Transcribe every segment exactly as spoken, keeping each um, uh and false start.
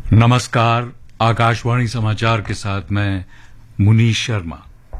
नमस्कार, आकाशवाणी समाचार के साथ मैं मुनीश शर्मा।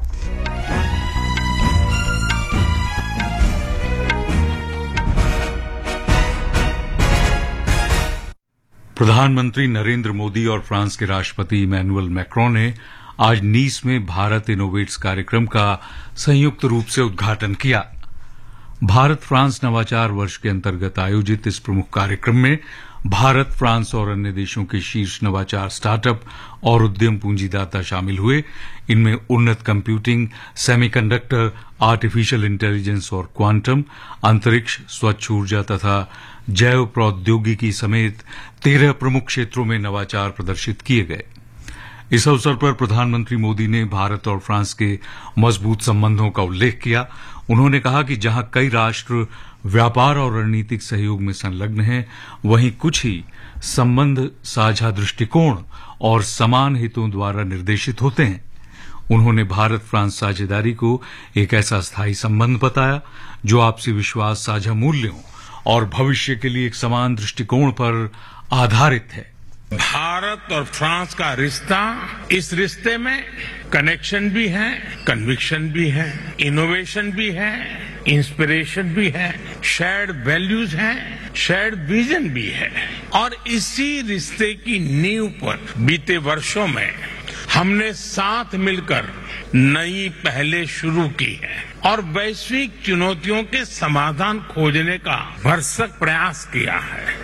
प्रधानमंत्री नरेंद्र मोदी और फ्रांस के राष्ट्रपति इमैनुअल मैक्रों ने आज नीस में भारत इनोवेट्स कार्यक्रम का संयुक्त रूप से उद्घाटन किया। भारत फ्रांस नवाचार वर्ष के अंतर्गत आयोजित इस प्रमुख कार्यक्रम में भारत, फ्रांस और अन्य देशों के शीर्ष नवाचार स्टार्टअप और उद्यम पूंजीदाता शामिल हुए। इनमें उन्नत कंप्यूटिंग, सेमीकंडक्टर, आर्टिफिशियल इंटेलिजेंस और क्वांटम, अंतरिक्ष, स्वच्छ ऊर्जा तथा जैव प्रौद्योगिकी समेत तेरह प्रमुख क्षेत्रों में नवाचार प्रदर्शित किए गए। इस अवसर पर प्रधानमंत्री मोदी ने भारत और फ्रांस के मजबूत संबंधों का उल्लेख किया। उन्होंने कहा कि जहां कई राष्ट्र व्यापार और रणनीतिक सहयोग में संलग्न हैं, वहीं कुछ ही संबंध साझा दृष्टिकोण और समान हितों द्वारा निर्देशित होते हैं। उन्होंने भारत फ्रांस साझेदारी को एक ऐसा स्थायी संबंध बताया जो आपसी विश्वास, साझा मूल्यों और भविष्य के लिए एक समान दृष्टिकोण पर आधारित है। भारत और फ्रांस का रिश्ता, इस रिश्ते में कनेक्शन भी है, कन्विक्शन भी है, इनोवेशन भी है, इंस्पिरेशन भी है, शेयर्ड वैल्यूज हैं, शेयर्ड विजन भी है। और इसी रिश्ते की नींव पर बीते वर्षों में हमने साथ मिलकर नई पहलें शुरू की है और वैश्विक चुनौतियों के समाधान खोजने का भरसक प्रयास किया है।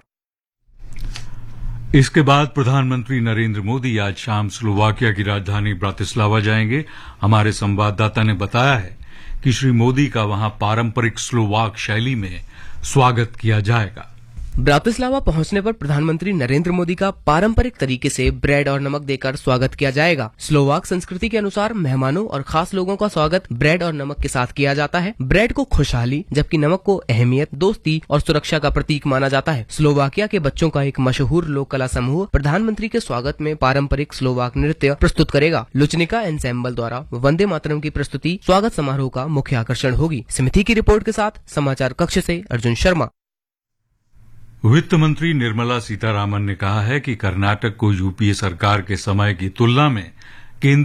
इसके बाद प्रधानमंत्री नरेंद्र मोदी आज शाम स्लोवाकिया की राजधानी ब्रातिस्लावा जाएंगे। हमारे संवाददाता ने बताया है कि श्री मोदी का वहां पारंपरिक स्लोवाक शैली में स्वागत किया जाएगा। ब्रातिस्लावा पहुंचने पर प्रधानमंत्री नरेंद्र मोदी का पारंपरिक तरीके से ब्रेड और नमक देकर स्वागत किया जाएगा। स्लोवाक संस्कृति के अनुसार मेहमानों और खास लोगों का स्वागत ब्रेड और नमक के साथ किया जाता है। ब्रेड को खुशहाली जबकि नमक को अहमियत, दोस्ती और सुरक्षा का प्रतीक माना जाता है। स्लोवाकिया के बच्चों का एक मशहूर लोक कला समूह प्रधानमंत्री के स्वागत में पारंपरिक स्लोवाक नृत्य प्रस्तुत करेगा। लुचनिका एंसेम्बल द्वारा वंदे मातरम की प्रस्तुति स्वागत समारोह का मुख्य आकर्षण होगी। समिति की रिपोर्ट के साथ समाचार कक्ष से अर्जुन शर्मा। वित्त मंत्री निर्मला सीतारामन ने कहा है कि कर्नाटक को यूपीए सरकार के समय की तुलना में